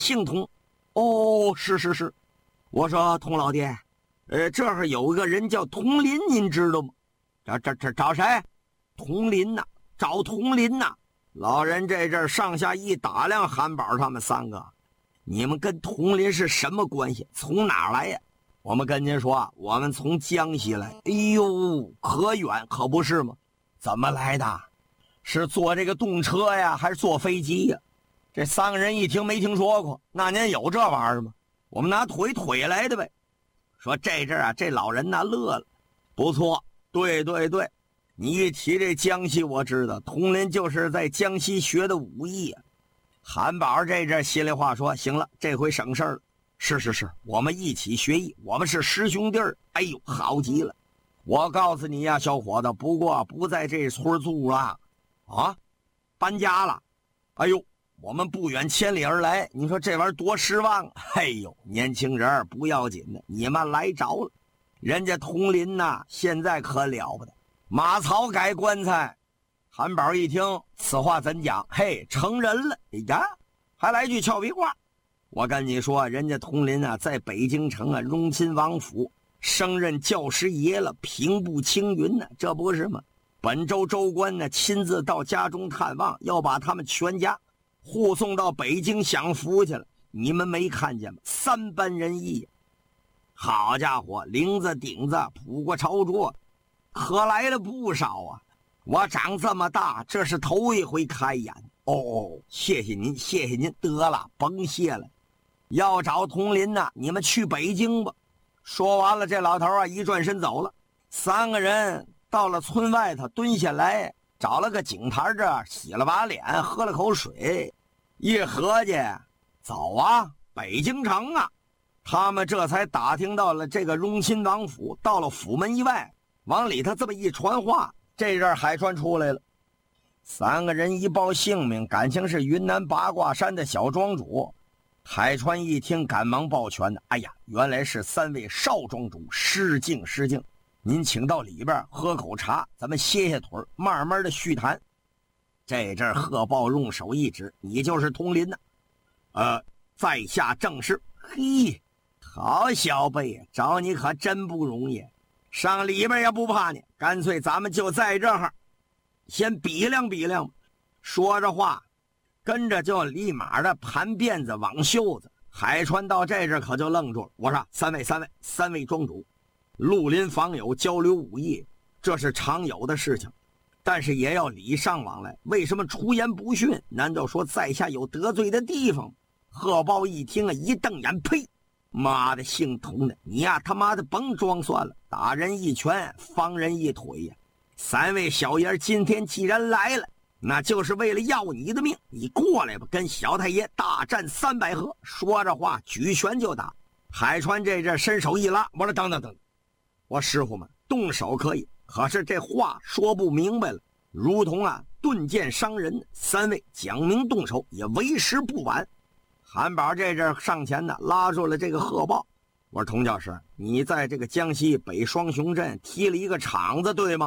姓童。哦，是，我说童老爹，这儿有个人叫童林，您知道吗？找谁？童林呐，找童林呐。老人这阵上下一打量韩宝他们三个，你们跟童林是什么关系？从哪儿来呀？我们跟您说，我们从江西来。哎呦，可远，可不是吗？怎么来的？是坐这个动车呀，还是坐飞机呀？这三个人一听没听说过，那您有这玩意儿吗？我们拿腿来的呗。说这阵啊，这老人呐乐了，不错，对，你一提这江西，我知道童林就是在江西学的武艺啊。韩宝这阵稀里话说，行了，这回省事儿了。是，我们一起学艺，我们是师兄弟儿。哎呦，好极了！我告诉你呀，小伙子，不过不在这村住了啊，搬家了。哎呦，我们不远千里而来，你说这玩意儿多失望啊！哎呦，年轻人不要紧的，你们来着了。人家童林呐，现在可了不得，马槽改棺材。韩宝一听此话怎讲？嘿，成人了！哎呀，还来句俏皮话。我跟你说，人家童林啊，在北京城啊，荣亲王府升任教师爷了，平步青云呢，这不是吗？本州州官呢，亲自到家中探望，要把他们全家护送到北京享福去了。你们没看见吗？3般人役，好家伙，铃子顶子扑过朝桌，可来了不少啊！我长这么大，这是头一回开眼。哦，谢谢您，得了，甭谢了。要找童林呐，你们去北京吧。说完了，这老头啊一转身走了。3个人到了村外头，蹲下来找了个井台这儿洗了把脸，喝了口水，一合计，走啊，北京城啊。他们这才打听到了这个荣亲王府，到了府门以外，往里头这么一传话，这阵海川出来了。3个人一报姓名，感情是云南八卦山的小庄主。海川一听，赶忙抱拳的，哎呀，原来是3位少庄主，失敬，您请到里边喝口茶，咱们歇歇腿，慢慢的叙谈。这阵贺豹用手一指，你就是童林呐。在下正是。嘿，好小辈呀，找你可真不容易，上里边也不怕你，干脆咱们就在这儿先比量。说着话，跟着就立马的盘辫子挽袖子。海川到这阵可就愣住了。我说三位庄主，绿林访友，交流武艺，这是常有的事情，但是也要礼尚往来，为什么出言不逊？难道说在下有得罪的地方？贺豹一听啊，一瞪眼，呸！妈的，姓童的，你呀他妈的甭装算了，打人一拳，放人一腿呀！3位小爷今天既然来了，那就是为了要你的命，你过来吧，跟小太爷大战300合。说着话，举拳就打。海川这阵伸手一拉，我说等，我师傅们动手可以，可是这话说不明白了，如同钝剑伤人。3位讲明动手，也为时不晚。韩宝这阵上前呢，拉住了这个贺豹。我说童教师，你在这个江西北双雄镇踢了一个场子，对吗？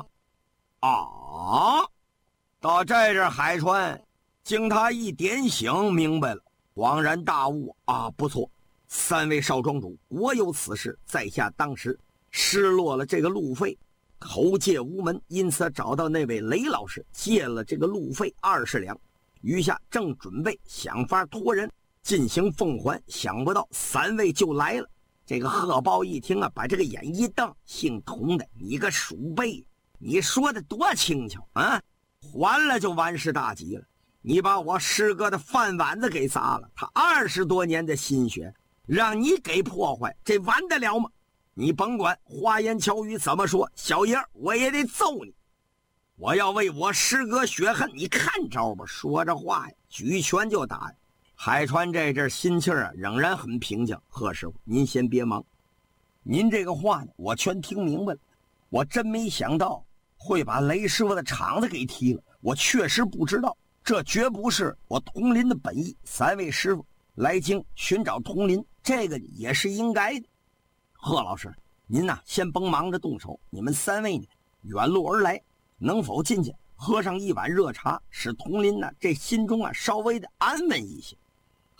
到这阵海川经他一点醒，明白了，恍然大悟啊，不错，3位少庄主，国有此事，在下当时失落了这个路费，投借无门，因此找到那位雷老师借了这个路费20两，余下正准备想法托人进行奉还，想不到3位就来了。这个贺豹一听把这个眼一瞪，姓童的，你个鼠辈，你说的多轻巧啊！还了就完事大吉了，你把我师哥的饭碗子给砸了，他20多年的心血让你给破坏，这完得了吗？你甭管花言巧语怎么说，小爷我也得揍你，我要为我师哥雪恨，你看招吧！说着话呀，举拳就打呀。海川这阵心气仍然很平静。贺师傅，您先别忙，您这个话呢我全听明白了，我真没想到会把雷师傅的场子给踢了，我确实不知道，这绝不是我童林的本意。3位师傅来京寻找童林，这个也是应该的。贺老师，您先甭忙着动手，你们3位呢远路而来，能否进去喝上一碗热茶，使童林这心中稍微的安稳一些？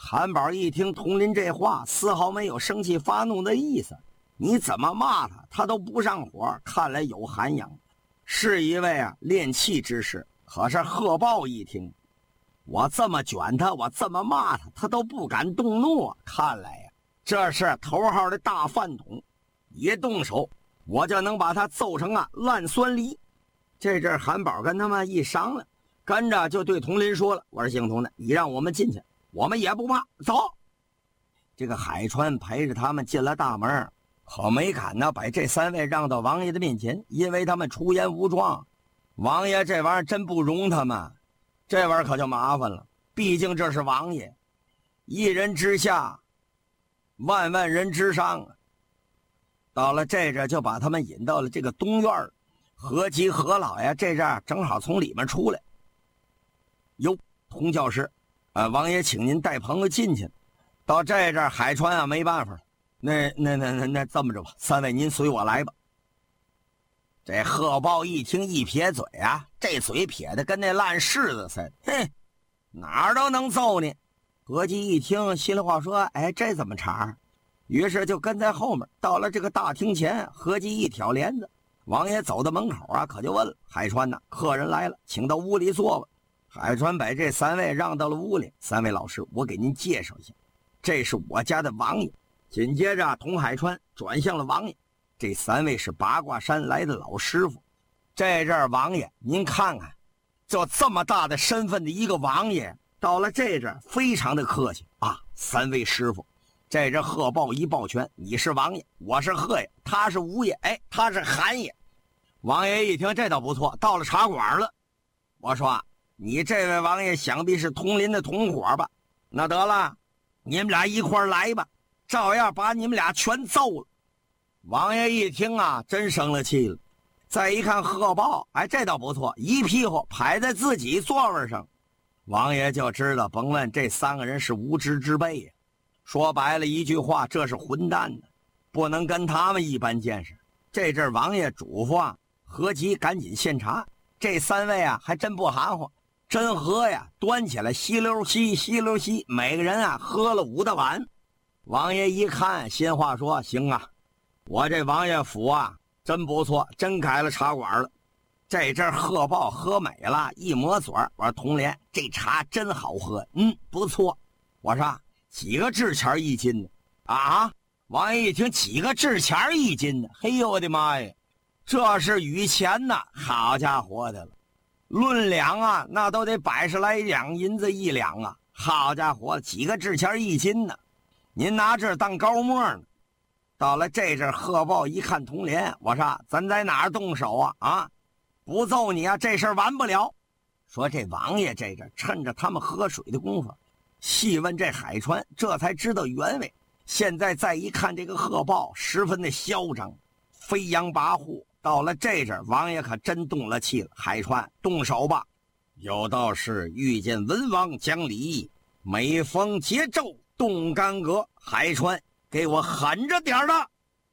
韩宝一听佟林这话，丝毫没有生气发怒的意思。你怎么骂他，他都不上火，看来有涵养，是一位练气之士。可是贺豹一听，我这么卷他，我这么骂他，他都不敢动怒，看来这是头号的大饭桶，一动手我就能把他揍成烂酸梨。这阵韩宝跟他们一商量，跟着就对佟林说了，我说姓佟的，你让我们进去，我们也不怕，走。这个海川陪着他们进了大门，可没敢把这3位让到王爷的面前，因为他们出言无状，王爷这玩意儿真不容他们，这玩意儿可就麻烦了。毕竟这是王爷，一人之下，万万人之上。到了这阵就把他们引到了这个东院，何吉何老爷这阵正好从里面出来。哟，佟教师，王爷请您带朋友进去。到这阵海川没办法了，那这么着吧，3位您随我来吧。这贺豹一听一撇嘴这嘴撇得跟那烂柿子似的，嘿，哪儿都能揍你。何吉一听心里话说，这怎么茬？于是就跟在后面，到了这个大厅前，何吉一挑帘子，王爷走到门口可就问了，海川客人来了，请到屋里坐吧。海川把这3位让到了屋里，3位老师，我给您介绍一下，这是我家的王爷。紧接着佟海川转向了王爷，这3位是八卦山来的老师傅。这阵王爷您看看，就这么大的身份的一个王爷，到了这阵非常的客气3位师傅。这阵贺豹一抱拳，你是王爷，我是贺爷，他是吴爷，他是韩爷。王爷一听这倒不错，到了茶馆了。我说你这位王爷想必是佟林的同伙吧？那得了，你们俩一块来吧，照样把你们俩全揍了。王爷一听真生了气了。再一看贺豹，这倒不错，一屁股拍在自己座位上。王爷就知道，甭问这3个人是无知之辈呀。说白了一句话，这是混蛋呢，不能跟他们一般见识。这阵王爷嘱咐何吉赶紧献茶，这3位还真不含糊，真喝端起来稀溜稀稀溜稀，每个人喝了5大碗。王爷一看，心话说，行我这王爷府真不错，真开了茶馆了。这阵贺豹喝美了，一抹嘴，我说佟莲，这茶真好喝，不错。我说几个制钱1斤呢？王爷一听几个制钱1斤呢？嘿呦我的妈呀，这是雨钱呐！好家伙的了，论两那都得100来两银子1两好家伙，几个制钱1斤呢？您拿这当高沫呢？到了这阵贺豹一看佟莲，我说咱在哪儿动手不揍你这事儿完不了。说这王爷这阵趁着他们喝水的功夫，细问这海川，这才知道原委。现在再一看这个贺豹十分的嚣张，飞扬跋扈。到了这阵王爷可真动了气了，海川动手吧。有道是遇见文王讲礼义，每逢节纣动干戈。海川给我狠着点的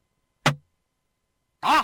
打！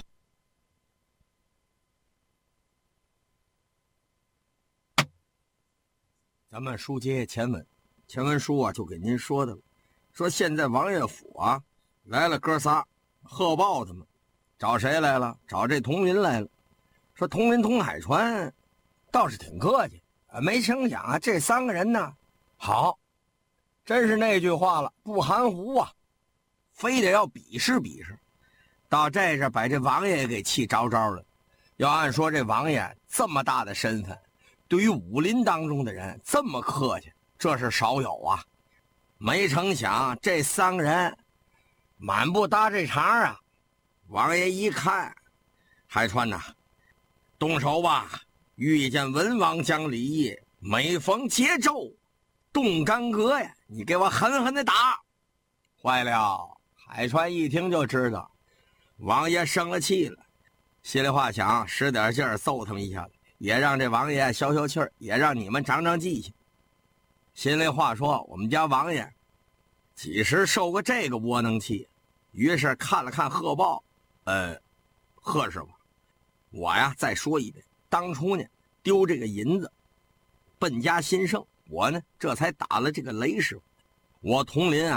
咱们书接前文，前文书就给您说的了，说现在王爷府来了哥仨，贺豹他们找谁来了？找这佟林来了。说佟林佟海川倒是挺客气，没成想这3个人呢，好，真是那句话了，不含糊非得要比试比试。到这阵把这王爷给气着了。要按说这王爷这么大的身份，对于武林当中的人这么客气，这是少有没成想这3个人满不搭这茬王爷一看，海川动手吧！遇见文王讲礼义，每逢节纣动干戈你给我狠狠的打！坏了！海川一听就知道王爷生了气了，心里话想，使点劲儿揍他们一下子，也让这王爷消消气儿，也让你们长长记性。心里话说，我们家王爷几时受过这个窝囊气？于是看了看贺豹，贺师傅，我再说一遍，当初呢丢这个银子，奔家兴盛，我呢这才打了这个雷师傅。 我佟林啊。